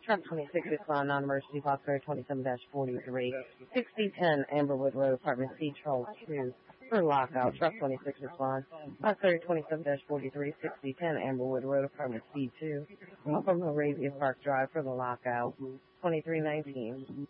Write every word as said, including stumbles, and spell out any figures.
Truck twenty-six respond non-emergency box area twenty-seven dash forty-three, sixty ten Amberwood Road, apartment C, Charles two, for lockout. Truck twenty-six respond box area twenty-seven dash forty-three, sixty ten Amberwood Road, apartment C two, off of Moravia Park Drive for the lockout. twenty-three nineteen.